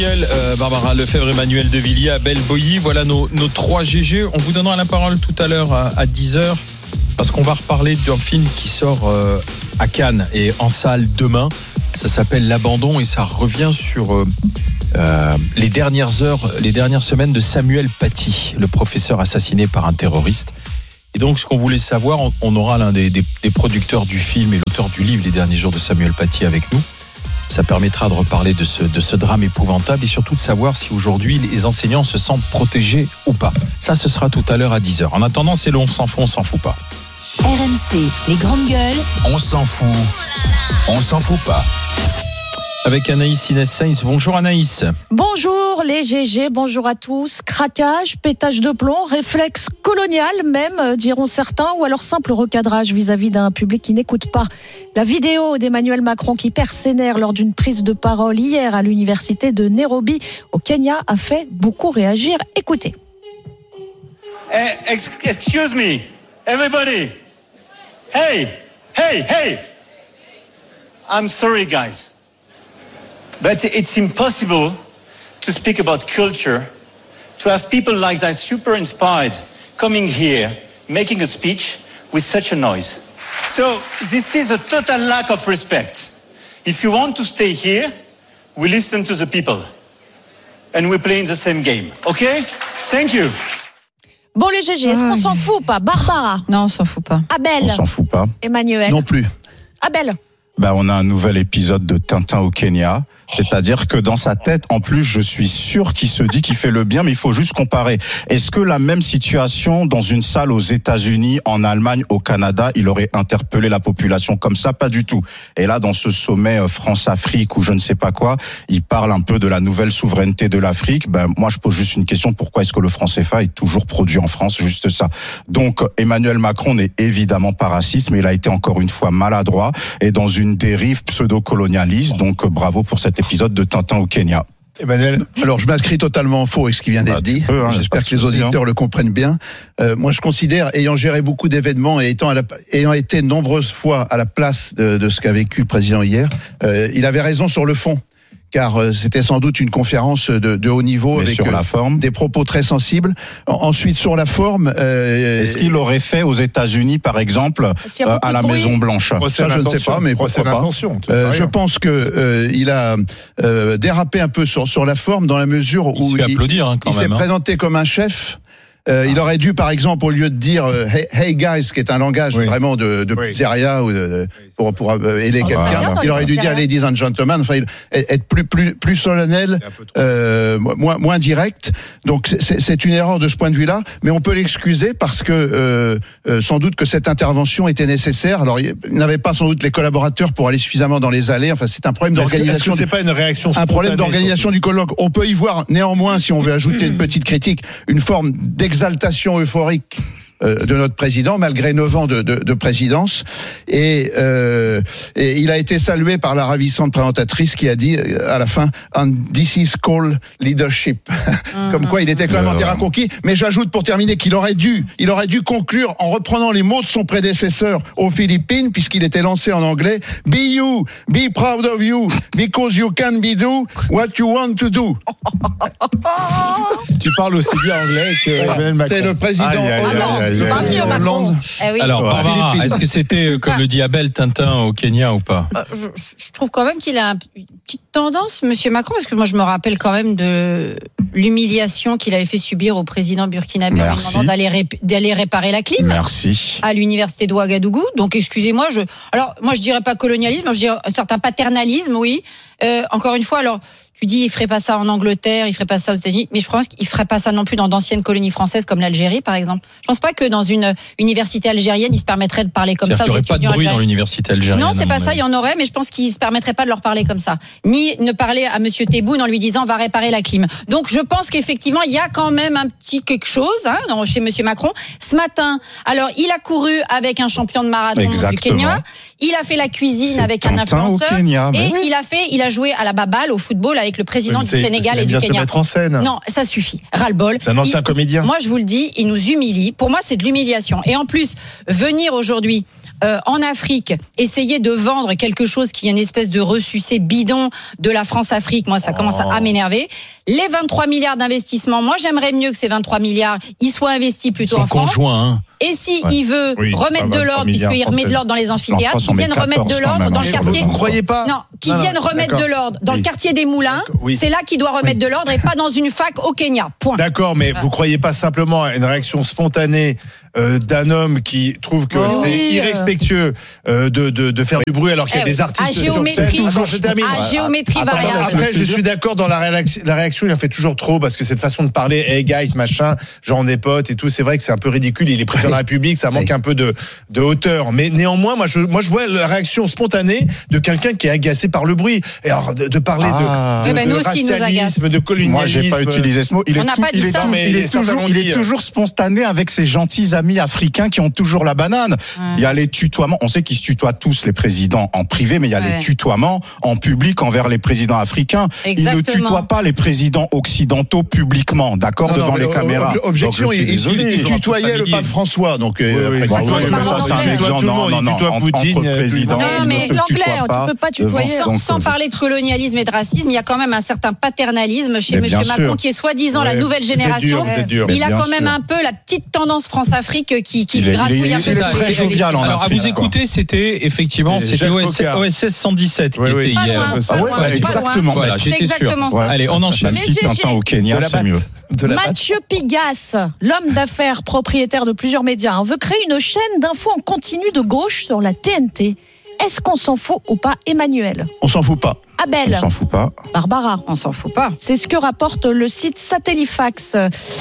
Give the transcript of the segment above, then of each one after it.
Barbara Lefebvre, Emmanuel Devilliers, Abel Boilly, voilà nos 3 GG. On vous donnera la parole tout à l'heure à 10h parce qu'on va reparler d'un film qui sort à Cannes et en salle demain. Ça s'appelle L'Abandon et ça revient sur les dernières semaines de Samuel Paty, le professeur assassiné par un terroriste. Et donc, ce qu'on voulait savoir, on aura l'un des producteurs du film et l'auteur du livre Les derniers jours de Samuel Paty avec nous. Ça permettra de reparler de ce drame épouvantable et surtout de savoir si aujourd'hui les enseignants se sentent protégés ou pas. Ça, ce sera tout à l'heure à 10h. En attendant, c'est le On s'en fout, on s'en fout pas. RMC, les grandes gueules. On s'en fout, on s'en fout pas. Avec Anaïs Inès-Sainz. Bonjour Anaïs. Bonjour les GG, bonjour à tous. Craquage, pétage de plomb, réflexe colonial même, diront certains, ou alors simple recadrage vis-à-vis d'un public qui n'écoute pas. La vidéo d'Emmanuel Macron qui perd ses nerfs lors d'une prise de parole hier à l'université de Nairobi au Kenya a fait beaucoup réagir. Écoutez. Excuse me, everybody. Hey. I'm sorry, guys. But it's impossible to speak about culture, to have people like that super inspired coming here, making a speech with such a noise. So this is a total lack of respect. If you want to stay here, we listen to the people. And we play in the same game. Okay? Thank you. Bon les GG, est-ce qu'on s'en fout ou pas? Barbara? Non, on s'en fout pas. Abel? On s'en fout pas. Emmanuel? Non plus. Abel? On a un nouvel épisode de Tintin au Kenya. C'est-à-dire que dans sa tête, en plus, je suis sûr qu'il se dit qu'il fait le bien, mais il faut juste comparer. Est-ce que la même situation dans une salle aux États-Unis, en Allemagne, au Canada, il aurait interpellé la population comme ça? Pas du tout. Et là, dans ce sommet France-Afrique ou je ne sais pas quoi, il parle un peu de la nouvelle souveraineté de l'Afrique. Moi, je pose juste une question. Pourquoi est-ce que le franc CFA est toujours produit en France? Juste ça. Donc, Emmanuel Macron n'est évidemment pas raciste, mais il a été encore une fois maladroit et dans une dérive pseudo-colonialiste. Donc, bravo pour cet épisode de Tintin au Kenya. Emmanuel? Alors, je m'inscris totalement en faux avec ce qui vient d'être dit. J'espère que les auditeurs le comprennent bien. Moi, je considère, ayant géré beaucoup d'événements et ayant été nombreuses fois à la place de ce qu'a vécu le président hier, il avait raison sur le fond. Car c'était sans doute une conférence de haut niveau. Mais avec sur la forme, des propos très sensibles. Ensuite, sur la forme... est-ce qu'il l'aurait fait aux États-Unis, par exemple, à la Maison-Blanche? Ça, je ne sais pas, mais pourquoi pas. Je pense qu'il a dérapé un peu sur la forme, dans la mesure où il se fait applaudir, il s'est présenté comme un chef. Il aurait dû, par exemple, au lieu de dire hey guys, qui est un langage vraiment de pizzeria ou pour aider quelqu'un, il aurait dû dire ladies and gentlemen, enfin être plus solennel, moins direct. Donc c'est une erreur de ce point de vue-là, mais on peut l'excuser parce que sans doute que cette intervention était nécessaire. Alors il n'avait pas sans doute les collaborateurs pour aller suffisamment dans les allées. Enfin c'est un problème d'organisation. C'est pas une réaction un problème d'organisation du colloque. On peut y voir néanmoins, si on veut ajouter une petite critique, une forme d'exaltation euphorique de notre président, malgré 9 ans de présidence. Et il a été salué par la ravissante présentatrice qui a dit à la fin « And this is called leadership ». Comme quoi, il était quand même en terrain conquis. Mais j'ajoute pour terminer qu'il aurait dû conclure en reprenant les mots de son prédécesseur aux Philippines, puisqu'il était lancé en anglais « Be you, be proud of you, because you can be do what you want to do ». Tu parles aussi bien anglais que Emmanuel Macron. C'est le président Hollande. Alors, Barbara, est-ce que c'était, comme le dit Abel, Tintin au Kenya ou pas? Je trouve quand même qu'il a une petite tendance, Monsieur Macron, parce que moi je me rappelle quand même de l'humiliation qu'il avait fait subir au président burkinabé en demandant d'aller réparer la clim. Merci. À l'université de Ouagadougou. Donc excusez-moi, alors moi je dirais pas colonialisme, je dirais un certain paternalisme, oui. Encore une fois, alors tu dis il ferait pas ça en Angleterre, il ferait pas ça aux États-Unis, mais je pense qu'il ferait pas ça non plus dans d'anciennes colonies françaises comme l'Algérie par exemple. Je pense pas que dans une université algérienne, il se permettrait de parler comme ça aux étudiants algériens. Il n'y aurait pas de bruit dans l'université algérienne. Non, c'est pas ça, il y en aurait, mais je pense qu'il se permettrait pas de leur parler comme ça. Ni ne parler à monsieur Tebboune en lui disant va réparer la clim. Donc je pense qu'effectivement, il y a quand même un petit quelque chose chez monsieur Macron. Ce matin, alors il a couru avec un champion de marathon du Kenya, il a fait la cuisine avec un influenceur il a joué à la baballe au football avec le président du Sénégal et du Kenya. Se mettre en scène. Non, ça suffit. Ras-le-bol. C'est un ancien comédien. Moi, je vous le dis, il nous humilie. Pour moi, c'est de l'humiliation. Et en plus, venir aujourd'hui en Afrique, essayer de vendre quelque chose qui est une espèce de ressucé bidon de la France-Afrique, moi ça commence à m'énerver. Les 23 milliards d'investissements, moi j'aimerais mieux que ces 23 milliards, ils soient investis plutôt en France. Conjoint, hein. Et si il veut remettre de l'ordre, puisqu'il remet de l'ordre dans les amphithéâtres, France, qu'ils viennent remettre de l'ordre dans le quartier. Vous croyez pas? Non, qu'ils viennent remettre de l'ordre dans le quartier des Moulins. C'est là qu'il doit remettre de l'ordre et pas dans une fac au Kenya. Point. D'accord, mais vous croyez pas simplement à une réaction spontanée d'un homme qui trouve que c'est irrespectueux de faire du bruit alors qu'il y a des artistes sur scène. Je termine. À géométrie variable. Après, je suis d'accord dans la réaction, il en fait toujours trop parce que cette façon de parler, hey guys, machin, genre on est potes et tout, c'est vrai que c'est un peu ridicule. Il est président de la République, ça manque un peu de hauteur. Mais néanmoins, moi je vois la réaction spontanée de quelqu'un qui est agacé par le bruit. Et alors de parler de racialisme, de colonialisme. Moi, j'ai pas utilisé ce mot. Il est toujours spontané avec ses gentils amis africains qui ont toujours la banane. Il y a les tutoiements. On sait qu'ils se tutoient tous, les présidents, en privé, mais il y a les tutoiements en public envers les présidents africains. Exactement. Ils ne tutoient pas les présidents occidentaux publiquement, d'accord, devant les caméras. Objection, il tutoyait le pape François. Donc, ça, c'est un exemple. Entre présidents. Non, mais l'anglais, tu peux pas tutoyer. Sans parler de colonialisme et de racisme, il y a quand même un certain paternalisme chez monsieur Macron, qui est soi-disant la nouvelle génération. Il a quand même un peu la petite tendance France-Afrique qui gratouille un peu. Il est très jovial en Alors, à vous écouter, c'était effectivement OSS 117 qui était hier. Exactement. Voilà, j'étais sûr. Allez, on enchaîne. Même si Tintin au Kenya, c'est mieux. Mathieu Pigasse, l'homme d'affaires propriétaire de plusieurs médias, veut créer une chaîne d'infos en continu de gauche sur la TNT. Est-ce qu'on s'en fout ou pas, Emmanuel? On s'en fout pas. Abel. On s'en fout pas. Barbara. On s'en fout pas. C'est ce que rapporte le site Satellifax.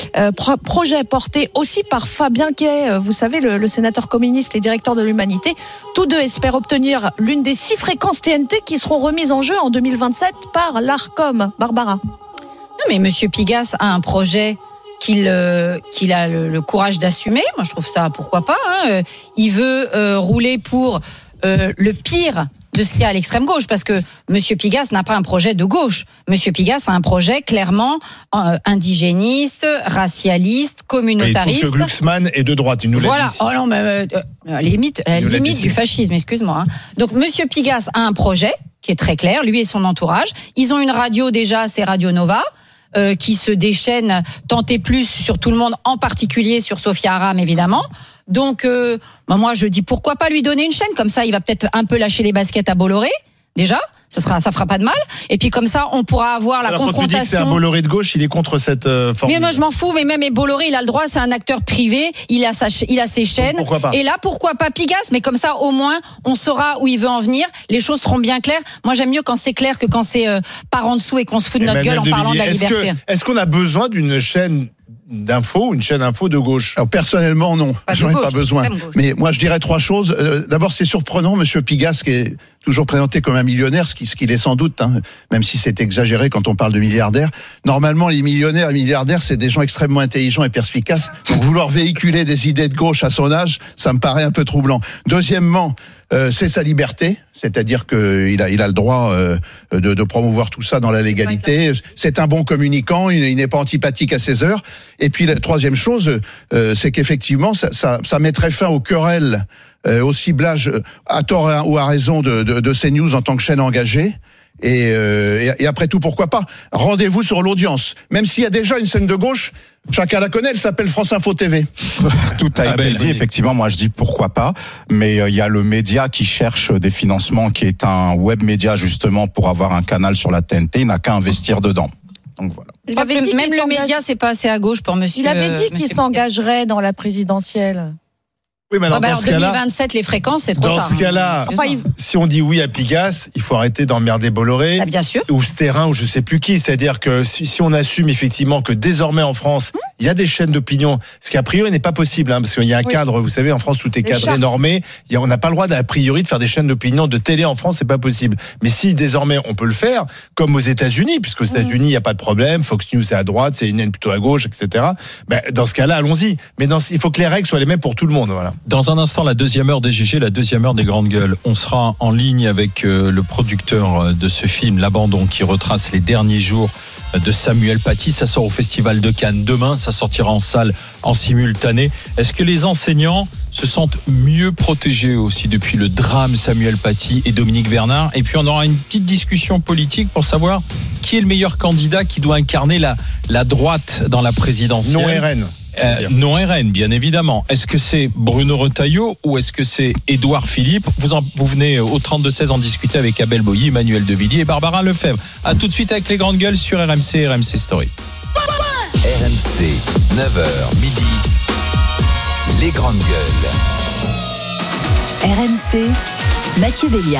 Projet porté aussi par Fabien Quay, vous savez, le sénateur communiste et directeur de l'Humanité. Tous deux espèrent obtenir l'une des 6 fréquences TNT qui seront remises en jeu en 2027 par l'Arcom. Barbara. Non, mais monsieur Pigasse a un projet qu'il a le courage d'assumer. Moi, je trouve ça, pourquoi pas. Il veut rouler pour le pire de ce qu'il y a à l'extrême gauche, parce que monsieur Pigasse n'a pas un projet de gauche. Monsieur Pigasse a un projet clairement indigéniste, racialiste, communautariste. Il trouve que Glucksmann est de droite, il nous l'a dit. Voilà. Oh non, mais limite du fascisme, excuse-moi. Donc monsieur Pigasse a un projet qui est très clair, lui et son entourage. Ils ont une radio déjà, c'est Radio Nova. Qui se déchaîne tant et plus sur tout le monde, en particulier sur Sophia Aram, évidemment. Donc, moi, je dis pourquoi pas lui donner une chaîne, comme ça, il va peut-être un peu lâcher les baskets à Bolloré, déjà. Ça fera pas de mal. Et puis comme ça, on pourra avoir la confrontation. Quand tu dis que c'est un Bolloré de gauche, il est contre cette formule. Mais moi, je m'en fous. Mais même Bolloré, il a le droit. C'est un acteur privé. Il a ses chaînes. Donc, pourquoi pas. Et là, pourquoi pas Pigasse? Mais comme ça, au moins, on saura où il veut en venir. Les choses seront bien claires. Moi, j'aime mieux quand c'est clair que quand c'est par en dessous et qu'on se fout de notre gueule en parlant de la liberté. Est-ce qu'on a besoin d'une chaîne d'info, une chaîne info de gauche? Alors, personnellement, non. J'en ai pas besoin. Mais moi, je dirais 3 choses. D'abord, c'est surprenant, monsieur Pigasse, qui est toujours présenté comme un millionnaire, ce qu'il est sans doute, même si c'est exagéré quand on parle de milliardaires. Normalement, les millionnaires et milliardaires, c'est des gens extrêmement intelligents et perspicaces. Donc, vouloir véhiculer des idées de gauche à son âge, ça me paraît un peu troublant. Deuxièmement, c'est sa liberté, c'est-à-dire qu'il a le droit de promouvoir tout ça dans la légalité. C'est un bon communicant, il n'est pas antipathique à ses heures. Et puis la troisième chose, c'est qu'effectivement, ça mettrait fin aux querelles, au ciblage à tort ou à raison de CNews en tant que chaîne engagée. Et après tout, pourquoi pas? Rendez-vous sur l'audience. Même s'il y a déjà une chaîne de gauche, chacun la connaît, elle s'appelle France Info TV. Tout a été dit, effectivement. Moi, je dis pourquoi pas. Mais il y a le média qui cherche des financements, qui est un web média justement pour avoir un canal sur la TNT. Il n'a qu'à investir dedans. Donc voilà. Même le média, c'est pas assez à gauche pour monsieur. Il avait dit qu'il s'engagerait dans la présidentielle. Oui, mais alors, alors 2027, les fréquences, c'est trop tard. Dans ce cas-là, si on dit oui à Pigasse, il faut arrêter d'emmerder Bolloré. Ah, bien sûr. Ou Stérin, ou je sais plus qui. C'est-à-dire que si on assume effectivement que désormais en France, il y a des chaînes d'opinion, ce qui a priori n'est pas possible, parce qu'il y a un cadre, vous savez, en France, tout est cadré, normé. On n'a pas le droit a priori de faire des chaînes d'opinion de télé en France, c'est pas possible. Mais si désormais on peut le faire, comme aux États-Unis, puisqu'aux États-Unis, il n'y a pas de problème, Fox News c'est à droite, CNN plutôt à gauche, etc. Ben, dans ce cas-là, allons-y. Mais il faut que les règles soient les mêmes pour tout le monde, voilà. Dans un instant, la deuxième heure des GG, la deuxième heure des grandes gueules. On sera en ligne avec le producteur de ce film, L'Abandon, qui retrace les derniers jours de Samuel Paty. Ça sort au Festival de Cannes demain, ça sortira en salle en simultané. Est-ce que les enseignants se sentent mieux protégés aussi depuis le drame Samuel Paty et Dominique Bernard. Et puis on aura une petite discussion politique pour savoir qui est le meilleur candidat qui doit incarner la droite dans la présidentielle. Non RN. Non RN, bien évidemment. Est-ce que c'est Bruno Retailleau ou est-ce que c'est Édouard Philippe? Vous venez au 32-16 en discuter avec Abel Boilly, Emmanuel Devilliers et Barbara Lefebvre. À tout de suite avec les grandes gueules sur RMC, RMC Story. RMC, 9h midi. Les grandes gueules. RMC, Mathieu Béliard.